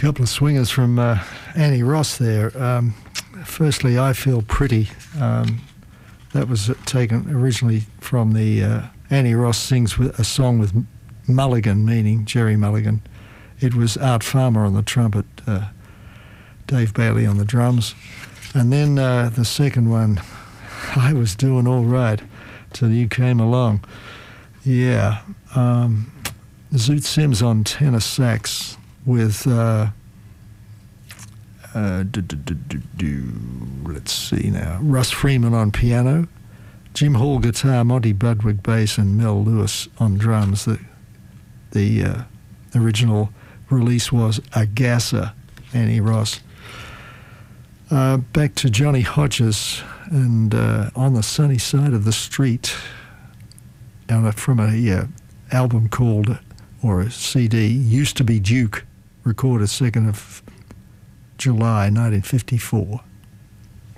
couple of swingers from Annie Ross there. Firstly, I Feel Pretty. That was taken originally from the Annie Ross sings with a song with Mulligan, meaning Jerry Mulligan. It was Art Farmer on the trumpet, Dave Bailey on the drums. And then the second one, I Was Doing All Right Till You Came Along. Yeah. Zoot Sims on tenor sax with, let's see now, Russ Freeman on piano, Jim Hall guitar, Monty Budwig bass, and Mel Lewis on drums. The original release was A Gasser, Annie Ross. Back to Johnny Hodges and On the Sunny Side of the Street, from a album called, or a CD, Used to Be Duke, recorded 2nd of July 1954.